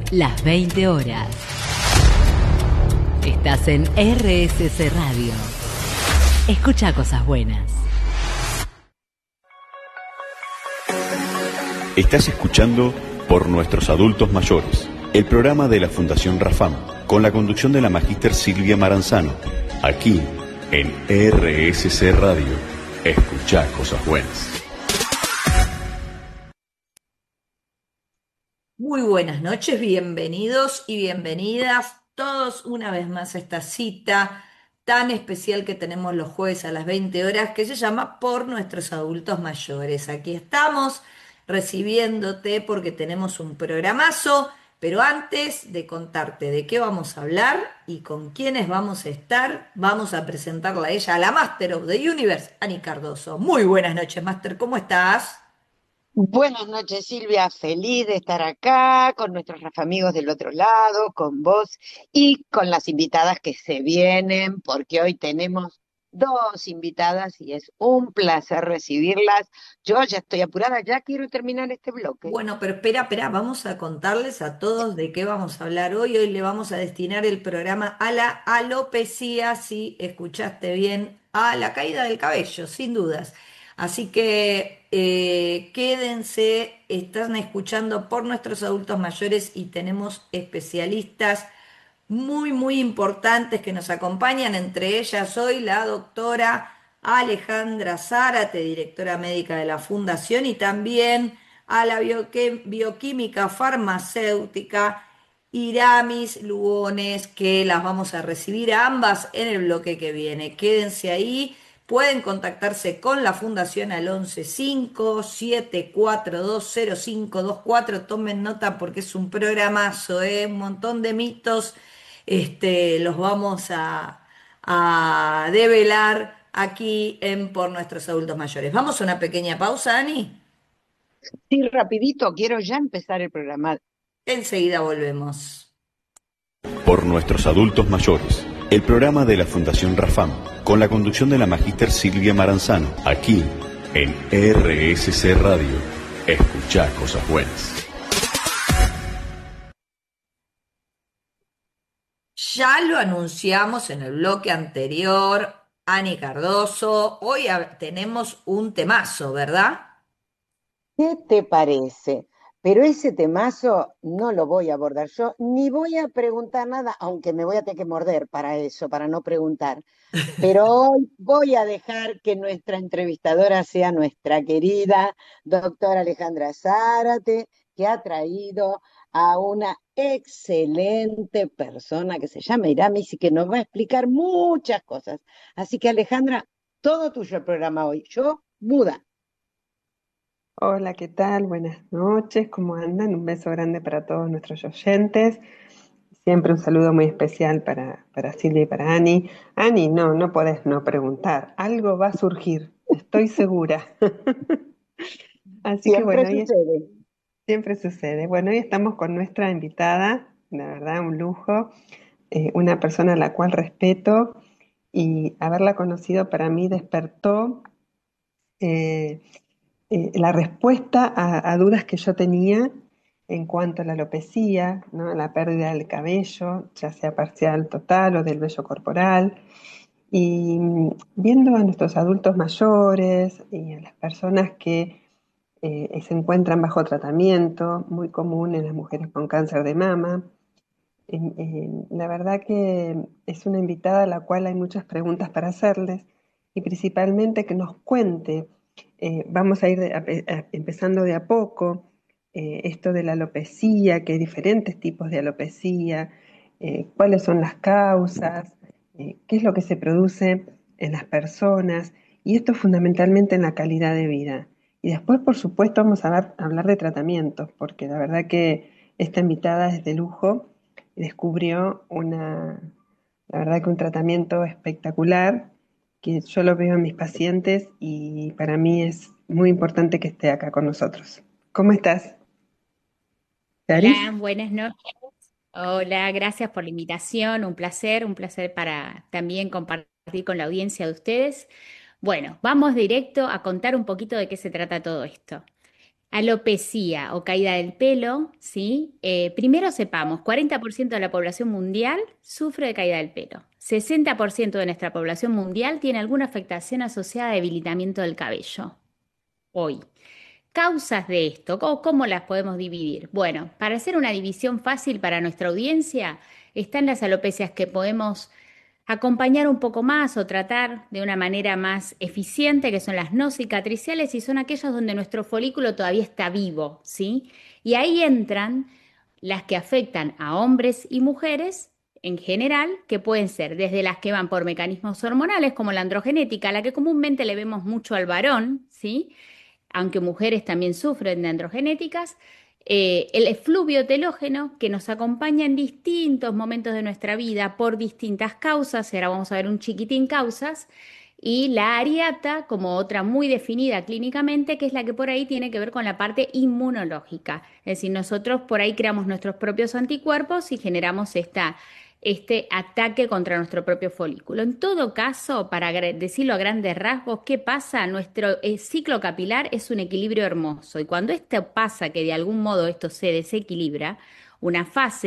Las 20 horas. Estás en RSC Radio. Escucha cosas buenas. Estás escuchando Por Nuestros Adultos Mayores, el programa de la Fundación Rafam, con la conducción de la magíster Silvia Maranzano, aquí en RSC Radio. Escucha cosas buenas. Muy buenas noches, bienvenidos y bienvenidas todos una vez más a esta cita tan especial que tenemos los jueves a las 20 horas, que se llama Por Nuestros Adultos Mayores. Aquí estamos recibiéndote porque tenemos un programazo, pero antes de contarte de qué vamos a hablar y con quiénes vamos a estar, vamos a presentarla a ella, a la Master of the Universe, Ani Cardoso. Muy buenas noches, Master, ¿cómo estás? Buenas noches, Silvia. Feliz de estar acá con nuestros amigos del otro lado, con vos y con las invitadas que se vienen, porque hoy tenemos dos invitadas y es un placer recibirlas. Yo ya estoy apurada, ya quiero terminar este bloque. Bueno, pero espera, vamos a contarles a todos de qué vamos a hablar hoy. Hoy le vamos a destinar el programa a la alopecia, si escuchaste bien, a la caída del cabello, sin dudas. Así que quédense, están escuchando por nuestros adultos mayores y tenemos especialistas muy importantes que nos acompañan, entre ellas hoy la doctora Alejandra Zárate, directora médica de la Fundación, y también a la bioquímica farmacéutica Iramis Lugones, que las vamos a recibir a ambas en el bloque que viene. Quédense ahí. Pueden contactarse con la Fundación al 1157420524. Tomen nota porque es un programazo, ¿eh? Un montón de mitos los vamos a develar aquí en Por Nuestros Adultos Mayores. Vamos a una pequeña pausa, Ani. Sí, rapidito, quiero ya empezar el programa. Enseguida volvemos. Por Nuestros Adultos Mayores, el programa de la Fundación Rafam, con la conducción de la magíster Silvia Maranzano, aquí en RSC Radio. Escucha cosas buenas. Ya lo anunciamos en el bloque anterior, Ani Cardoso. Hoy tenemos un temazo, ¿verdad? ¿Qué te parece? Pero ese temazo no lo voy a abordar yo, ni voy a preguntar nada, aunque me voy a tener que morder para eso, para no preguntar. Pero hoy voy a dejar que nuestra entrevistadora sea nuestra querida doctora Alejandra Zárate, que ha traído a una excelente persona que se llama Iramis y que nos va a explicar muchas cosas. Así que Alejandra, todo tuyo el programa hoy. Yo muda. Hola, ¿qué tal? Buenas noches, ¿cómo andan? Un beso grande para todos nuestros oyentes. Siempre un saludo muy especial para Silvia y para Ani. Ani, no podés no preguntar. Algo va a surgir, estoy segura. Así que Siempre bueno, sucede. siempre sucede. Bueno, hoy estamos con nuestra invitada, la verdad, un lujo, una persona a la cual respeto y haberla conocido para mí despertó eh, la respuesta a dudas que yo tenía en cuanto a la alopecia, ¿no? La pérdida del cabello, ya sea parcial, total o del vello corporal. Y viendo a nuestros adultos mayores y a las personas que se encuentran bajo tratamiento, muy común en las mujeres con cáncer de mama, la verdad que es una invitada a la cual hay muchas preguntas para hacerles y principalmente que nos cuente, vamos a ir empezando de a poco, esto de la alopecia, que hay diferentes tipos de alopecia, cuáles son las causas, qué es lo que se produce en las personas y esto fundamentalmente en la calidad de vida. Y después, por supuesto, vamos a hablar de tratamientos, porque la verdad que esta invitada es de lujo descubrió la verdad que un tratamiento espectacular, que yo lo veo en mis pacientes y para mí es muy importante que esté acá con nosotros. ¿Cómo estás, Yaris? Hola, buenas noches. Hola, gracias por la invitación. Un placer para también compartir con la audiencia de ustedes. Bueno, vamos directo a contar un poquito de qué se trata todo esto. Alopecia o caída del pelo, ¿sí? Primero sepamos, 40% de la población mundial sufre de caída del pelo. 60% de nuestra población mundial tiene alguna afectación asociada a debilitamiento del cabello. Hoy. Causas de esto, ¿cómo las podemos dividir? Bueno, para hacer una división fácil para nuestra audiencia, están las alopecias que podemos acompañar un poco más o tratar de una manera más eficiente, que son las no cicatriciales y son aquellas donde nuestro folículo todavía está vivo, ¿sí? Y ahí entran las que afectan a hombres y mujeres en general, que pueden ser desde las que van por mecanismos hormonales, como la androgenética, la que comúnmente le vemos mucho al varón, ¿sí? Aunque mujeres también sufren de androgenéticas, el efluvio telógeno que nos acompaña en distintos momentos de nuestra vida por distintas causas, ahora vamos a ver un chiquitín causas, y la ariata como otra muy definida clínicamente, que es la que por ahí tiene que ver con la parte inmunológica. Es decir, nosotros por ahí creamos nuestros propios anticuerpos y generamos este ataque contra nuestro propio folículo. En todo caso, para decirlo a grandes rasgos, ¿qué pasa? Nuestro ciclo capilar es un equilibrio hermoso y cuando esto pasa, que de algún modo esto se desequilibra, una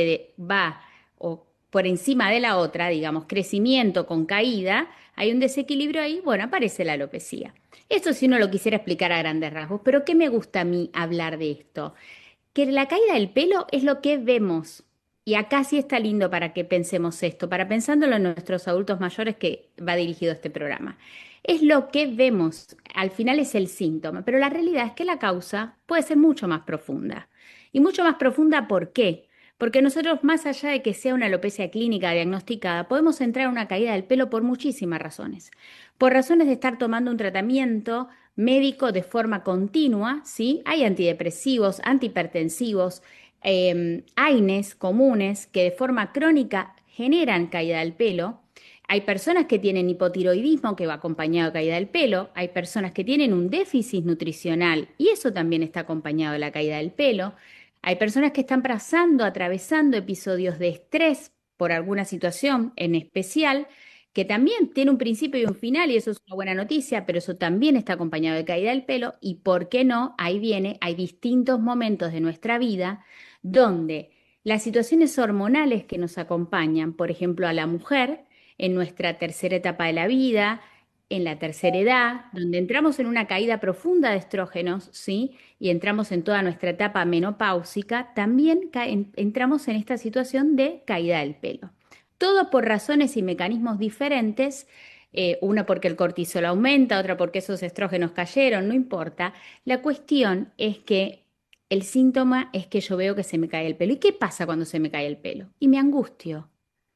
va o por encima de la otra, digamos, crecimiento con caída, hay un desequilibrio ahí, bueno, aparece la alopecia. Esto si uno lo quisiera explicar a grandes rasgos, pero ¿qué me gusta a mí hablar de esto? Que la caída del pelo es lo que vemos. Y acá sí está lindo para que pensemos esto, para pensándolo en nuestros adultos mayores que va dirigido este programa. Es lo que vemos, al final es el síntoma, pero la realidad es que la causa puede ser mucho más profunda. Y mucho más profunda, ¿por qué? Porque nosotros, más allá de que sea una alopecia clínica diagnosticada, podemos entrar en una caída del pelo por muchísimas razones. Por razones de estar tomando un tratamiento médico de forma continua, ¿sí? Hay antidepresivos, antihipertensivos, AINES comunes que de forma crónica generan caída del pelo. Hay personas que tienen hipotiroidismo que va acompañado de caída del pelo. Hay personas que tienen un déficit nutricional y eso también está acompañado de la caída del pelo. Hay personas que están pasando, atravesando episodios de estrés por alguna situación en especial, que también tiene un principio y un final, y eso es una buena noticia, pero eso también está acompañado de caída del pelo, y por qué no, ahí viene, hay distintos momentos de nuestra vida donde las situaciones hormonales que nos acompañan, por ejemplo, a la mujer en nuestra tercera etapa de la vida, en la tercera edad, donde entramos en una caída profunda de estrógenos, ¿sí? Y entramos en toda nuestra etapa menopáusica, también entramos en esta situación de caída del pelo. Todo por razones y mecanismos diferentes, una porque el cortisol aumenta, otra porque esos estrógenos cayeron, no importa. La cuestión es que el síntoma es que yo veo que se me cae el pelo. ¿Y qué pasa cuando se me cae el pelo? Y me angustio.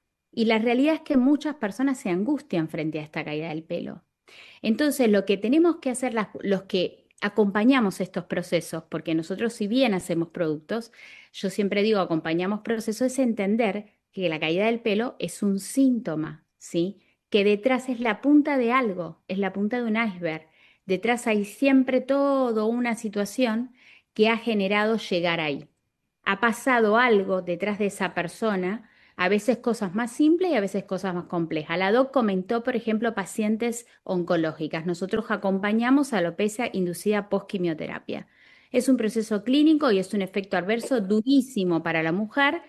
Y la realidad es que muchas personas se angustian frente a esta caída del pelo. Entonces, lo que tenemos que hacer los que acompañamos estos procesos, porque nosotros si bien hacemos productos, yo siempre digo acompañamos procesos, es entender que la caída del pelo es un síntoma, ¿sí? Que detrás es la punta de algo, es la punta de un iceberg. Detrás hay siempre toda una situación que ha generado llegar ahí. Ha pasado algo detrás de esa persona, a veces cosas más simples y a veces cosas más complejas. La doc comentó, por ejemplo, pacientes oncológicas. Nosotros acompañamos a alopecia inducida post-quimioterapia. Es un proceso clínico y es un efecto adverso durísimo para la mujer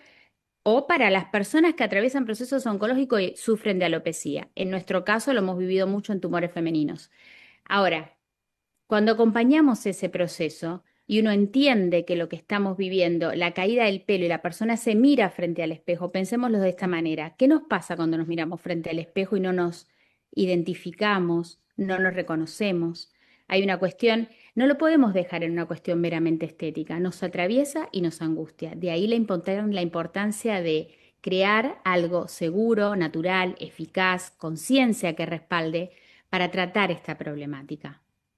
o para las personas que atraviesan procesos oncológicos y sufren de alopecia. En nuestro caso lo hemos vivido mucho en tumores femeninos. Ahora, cuando acompañamos ese proceso y uno entiende que lo que estamos viviendo, la caída del pelo y la persona se mira frente al espejo, pensémoslo de esta manera. ¿Qué nos pasa cuando nos miramos frente al espejo y no nos identificamos, no nos reconocemos? Hay una cuestión, no lo podemos dejar en una cuestión meramente estética, nos atraviesa y nos angustia. De ahí la importancia de crear algo seguro, natural, eficaz, con ciencia que respalde para tratar esta problemática.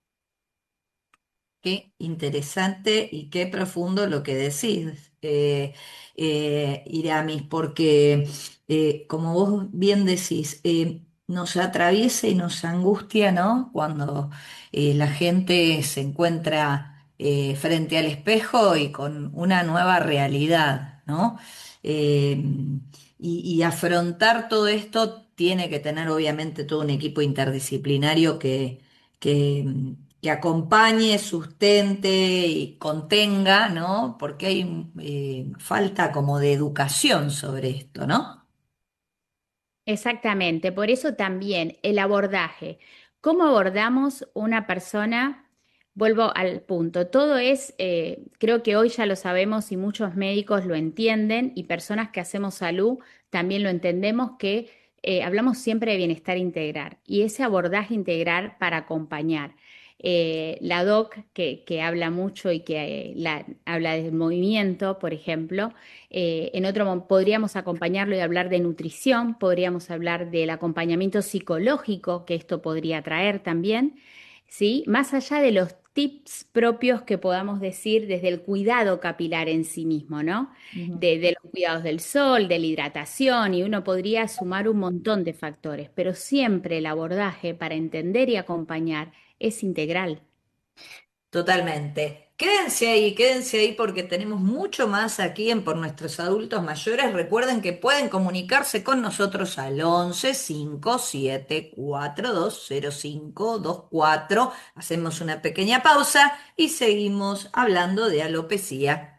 Qué interesante y qué profundo lo que decís, Iramis, porque como vos bien decís, nos atraviesa y nos angustia, ¿no? Cuando la gente se encuentra frente al espejo y con una nueva realidad, ¿no? Eh, y afrontar todo esto tiene que tener obviamente todo un equipo interdisciplinario que que acompañe, sustente y contenga, ¿no? Porque hay falta como de educación sobre esto, ¿no? Exactamente, por eso también el abordaje. ¿Cómo abordamos una persona? Vuelvo al punto. Todo es, creo que hoy ya lo sabemos y muchos médicos lo entienden y personas que hacemos salud también lo entendemos que hablamos siempre de bienestar integral y ese abordaje integral para acompañar. La doc que habla mucho y que habla del movimiento, por ejemplo. En podríamos acompañarlo y hablar de nutrición, podríamos hablar del acompañamiento psicológico que esto podría traer también, ¿sí? Más allá de los tips propios que podamos decir desde el cuidado capilar en sí mismo, ¿no? Ujú. De los cuidados del sol, de la hidratación, y uno podría sumar un montón de factores, pero siempre el abordaje para entender y acompañar es integral. Totalmente. Quédense ahí porque tenemos mucho más aquí en Por Nuestros Adultos Mayores. Recuerden que pueden comunicarse con nosotros al 11 57420524. Hacemos una pequeña pausa y seguimos hablando de alopecia.